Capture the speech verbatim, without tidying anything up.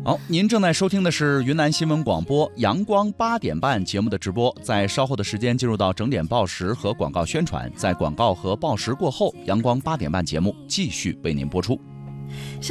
好，您正在收听的是云南新闻广播阳光八点半节目的直播，在稍后的时间进入到整点报时和广告宣传，在广告和报时过后，阳光八点半节目继续为您播出。